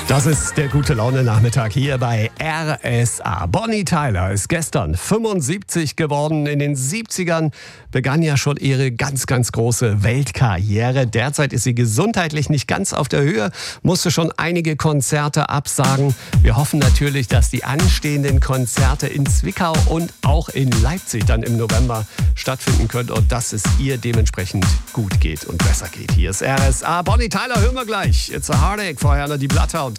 Das ist der Gute-Laune-Nachmittag hier bei RSA. Bonnie Tyler ist gestern 75 geworden. In den 70ern begann ja schon ihre ganz, ganz große Weltkarriere. Derzeit ist sie gesundheitlich nicht ganz auf der Höhe, musste schon einige Konzerte absagen. Wir hoffen natürlich, dass die anstehenden Konzerte in Zwickau und auch in Leipzig dann im November stattfinden können und dass es ihr dementsprechend gut geht und besser geht. Hier ist RSA. Bonnie Tyler hören wir gleich. It's a Heartache, vorher noch die Bloodhound.